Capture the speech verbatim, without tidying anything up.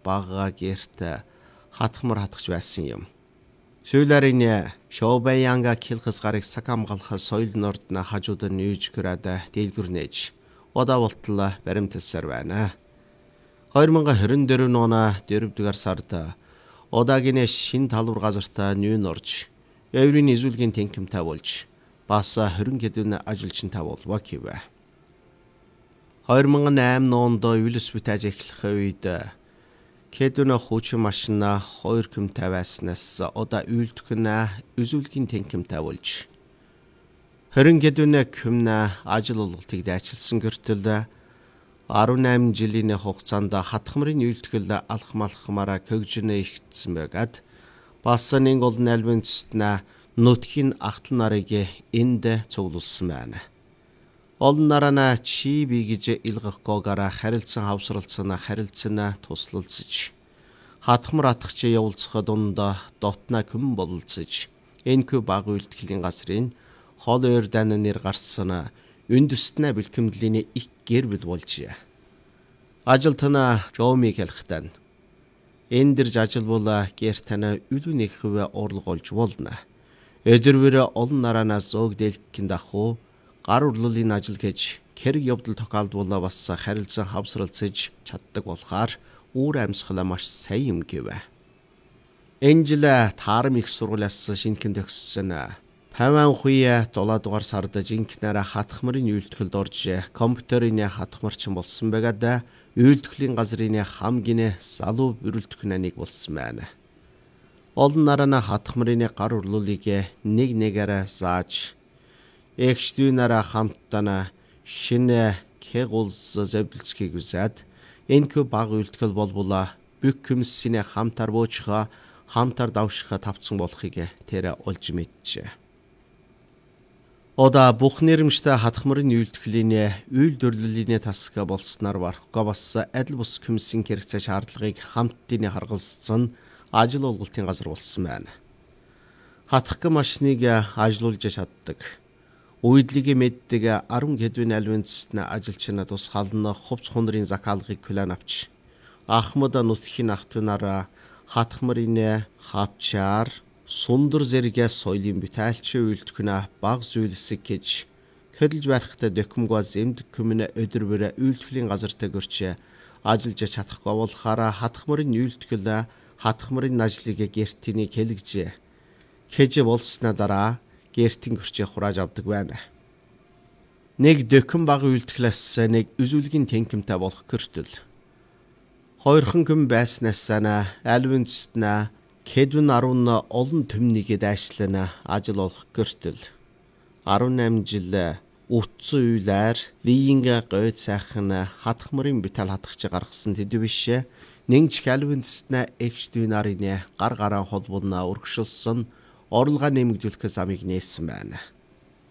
багаа гэрт хатхмар хатгч байсан юм. Сүүлэрийн Шоубаянга килхс гарыг сакамгалах соёл нордна хажууд нь юуж гүрада дэлгүрнэж удаа болтол баримталсаар байна. хоёр мянга хорин дөрөв оны дөрөвдүгээр сард удаагийн шин талбар газартаа нүүн орж еврийн изүүлгийн тэнхимтэй болж бас хорин хэдэн ажилчинтай болов гэв. хоёр мянга осем онд Уилс битэж эхлэх үед Кэдүнэ хуучин машина хоёр хүмтэй байснаас удаа үйлдвэрнэ үзүүлгийн тэнхимтэй болж хорин кэдүнэ хүмнэ ажил олголтыг дайчилсан гэртэл арван осем жилийн хугацаанд хатхмарын үйлдвэрлэл алх малхмаараа көгжнө ихтсэн байгаад бас нэг олон альбинцтна нутгийн ахту нарыг энд цуглуулсан байна. Олон нарана чи би гэж илгэхгүйгээр харилцан хавсралцсан харилцан туслалцж хатхмар атгч явуулцах дунд дотна хүм бололцож энэхүү баг үйлдэхлийн газрын хол ойрдан нэр гарсан үндэстнэ бэлтгэмдлийн их гэрбэл болж ажилтна жоомиг хэлхтэн эндэрж ажил була гэртэнэ үлүнийх хөвө орлоголж болно. Өдөрвөр олон наранаас зөг дэлгэхийн дахуу гар урлалын ажил гэж хэрэг явдал тохиолдвол бас харилцан хавсралцаж чаддаг болохоор үүр амьсгалаа маш сайн юм гэв. Энэ жил таарам их сургуулиас шинэхэн төгссөн Паван хуя дулаа дугаар сард жинкнээр хатхмарын үйлдвэрлэлд орж компьютерийн хатхмарчин болсон байгаад үйлдвэрлэлийн газрын хамгийн залуу бүрэлдэхүүнийг болсон байна. Олон нарана хатхмарын гар урлалыг нэг нэгээр зааж Экчдүүнара хамтдана шинэ кегулс зэвлцгийг үзээд энэхүү баг үйлдэл болбола бүх хүмсийн хамтар буучха хамтар давшха тавцсан болохыг тэр олж мэджээ. Ода бүх нэрмжтэй хатхмарын үйлдэхлийн үйлдвэрлэлийн тасга болсноор барахгүй бас адил бус хүмсийн хэрэгцээ шаардлагыг хамтдын харгалзсан ажил олголтын газар болсон байна. Хатхаг машиныг ажилуулж чаддаг. Үйдлийг мэддэг арван хэдвэн альвэнцэсний ажилчна тусгаална хувц хундрын закаалгыг хүлээн авч Ахмад нутгийн ахтунаараа хатхмарын хавчаар сундар зэрэг соёлын бүтээлч үйлдвэрнэ баг зүйлсэг гэж хөдөлж барихтай докумгоо зэмдэг хүмнэ өдөрвөр үйлдвэрлэлийн газартай гөрч ажиллаж чадахгүй болохоор хатхмарын үйлдвэрлэл хатхмарын ажлыг гэртний хэлгэж хэж болсноо дараа гэртэн гөрчөө хурааж авдаг байна. Нэг докум баг үйлдэлээс нэг үзүүлгийн тэнхимтэй болох гэртэл хоёрхан хүм байснаас сана альвинцтна Кэдвэн арван олон төмнийг дайшлана ажил олох гэртэл арван осем жил утсан үйлээр линга гойд сайхан хатхмарын битал хатгч гаргасан тэд биш нэгч альвинцтна экчдүүнарын гар гараа холбоно өргөшөлсөн орлогоо нэмэгдүүлэх замыг нээсэн байна.